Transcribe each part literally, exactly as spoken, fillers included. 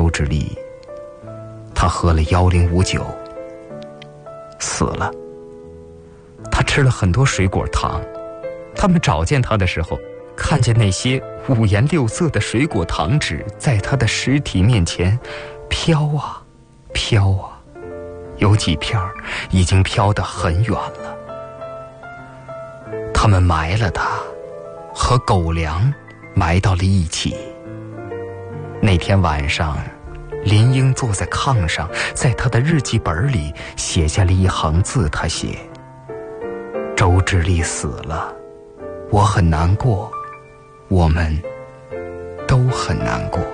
周志立，他喝了幺零五酒，死了。他吃了很多水果糖，他们找见他的时候，看见那些五颜六色的水果糖纸在他的尸体面前飘啊飘啊，有几片已经飘得很远了。他们埋了他，和狗粮埋到了一起。那天晚上，林英坐在炕上，在他的日记本里写下了一行字，他写：周志立死了，我很难过，我们都很难过。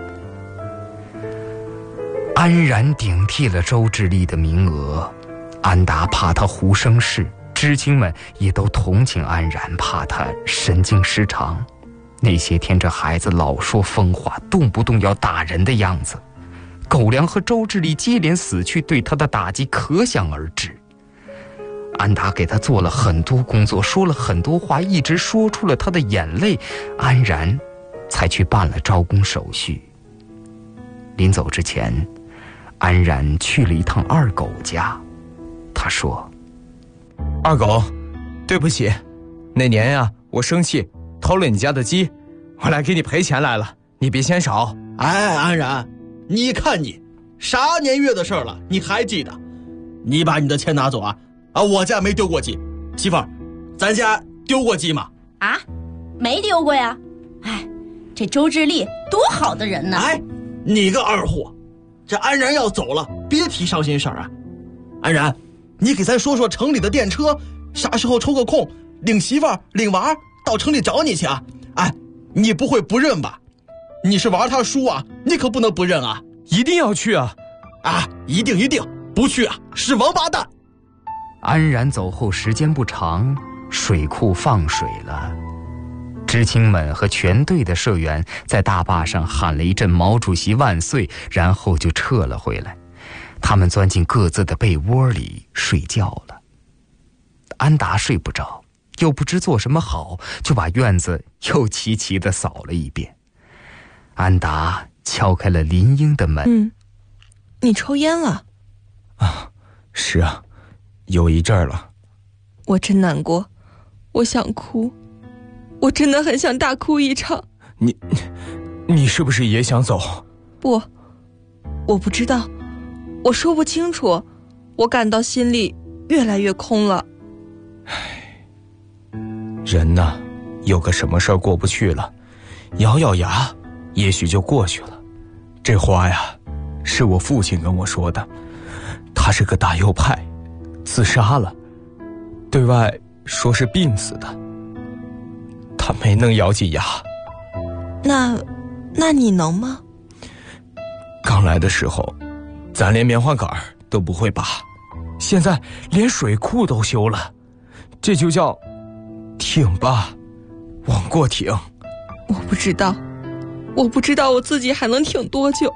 安然顶替了周志立的名额，安达怕他胡生事，知青们也都同情安然，怕他神经失常。那些天这孩子老说疯话，动不动要打人的样子，狗粮和周志立接连死去，对他的打击可想而知。安达给他做了很多工作，说了很多话，一直说出了他的眼泪，安然才去办了招工手续。临走之前，安然去了一趟二狗家，他说： 二狗，对不起，那年呀、啊，我生气偷了你家的鸡，我来给你赔钱来了，你别嫌少。 哎，安然，你看你啥年月的事了，你还记得？你把你的钱拿走啊！啊，我家没丢过鸡，媳妇儿，咱家丢过鸡吗？ 啊，没丢过呀。哎，这周志立多好的人呢！ 哎，你个二货，这安然要走了，别提伤心事儿啊！安然，你给咱说说城里的电车啥时候抽个空，领媳妇儿领娃到城里找你去啊！哎，你不会不认吧？你是玩他叔啊，你可不能不认啊！ 一定要去啊！ 啊，一定一定，不去啊是王八蛋！ 安然走后时间不长，水库放水了。知青们和全队的社员在大坝上喊了一阵毛主席万岁，然后就撤了回来。他们钻进各自的被窝里睡觉了。安达睡不着，又不知做什么好，就把院子又齐齐地扫了一遍。安达敲开了林英的门。 嗯，你抽烟了？ 啊，是啊，有一阵儿了。 我真难过，我想哭，我真的很想大哭一场。 你你是不是也想走？ 不，我不知道，我说不清楚，我感到心里越来越空了。 唉，人呢，有个什么事儿过不去了，咬咬牙也许就过去了。这话呀，是我父亲跟我说的。他是个大右派，自杀了，对外说是病死的，他没能咬紧牙。 那那你能吗？ 刚来的时候咱连棉花杆都不会拔，现在连水库都修了，这就叫挺吧，往过挺。 我不知道我不知道我自己还能挺多久。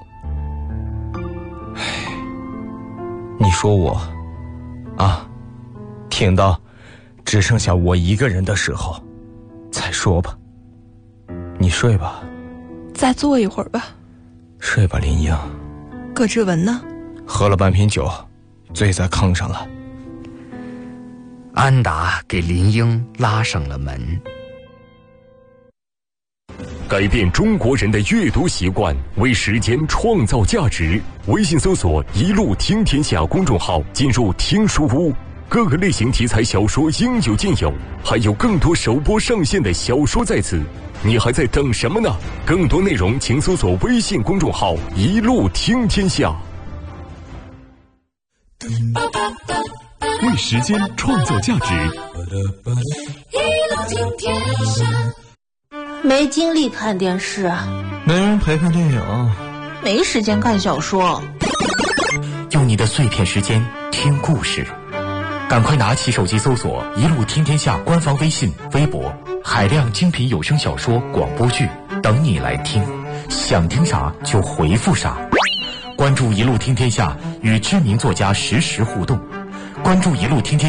唉，你说我啊，挺到只剩下我一个人的时候再说吧。你睡吧。 再坐一会儿吧。 睡吧，林英。 葛志文呢？ 喝了半瓶酒，醉在炕上了。 安达给林英拉上了门。 改变中国人的阅读习惯，为时间创造价值。微信搜索“一路听天下”公众号，进入听书屋，各个类型题材小说应有尽有，还有更多首播上线的小说在此。你还在等什么呢？更多内容请搜索微信公众号“一路听天下”。为时间创造价值。 一路听天下。 没精力看电视啊， 没人陪看电影， 没时间看小说。 用你的碎片时间听故事，赶快拿起手机搜索“一路听天下”官方微信、微博，海量精品有声小说、广播剧等你来听，想听啥就回复啥。关注“一路听天下”，与知名作家实时互动。关注“一路听天下”。